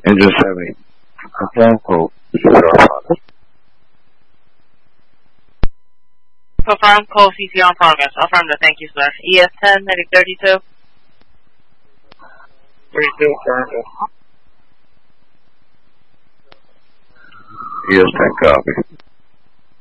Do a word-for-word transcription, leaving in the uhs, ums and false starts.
Engine seventy. Confirm code. C C R progress. Confirm code C C R progress. Affirmative. Thank you, sir. E S ten, heading thirty-two. thirty-two, affirmative. E S ten, copy.